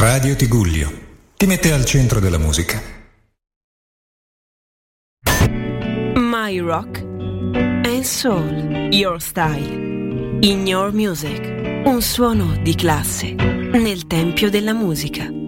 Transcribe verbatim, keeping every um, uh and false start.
Radio Tigullio ti mette al centro della musica. My Rock and Soul, Your Style, In Your Music, un suono di classe nel tempio della musica.